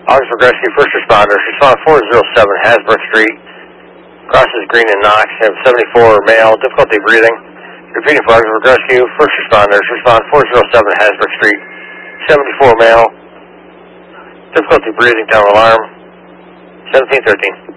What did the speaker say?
Augsburg Rescue First Responders, respond 407 Hasbrook Street, crosses Green and Knox, have 74 male, difficulty breathing. Repeating for Augsburg Rescue First Responders, respond 407 Hasbrook Street, 74 male, difficulty breathing, down alarm, 1713.